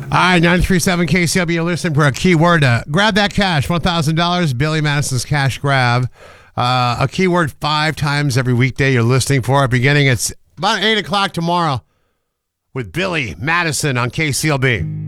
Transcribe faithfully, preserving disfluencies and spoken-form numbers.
All right, nine three seven K C L B, you're listening for a keyword. Uh, grab that cash, one thousand dollars, Billy Madison's cash grab. Uh, a keyword five times every weekday you're listening for it, beginning at about eight o'clock tomorrow with Billy Madison on K C L B.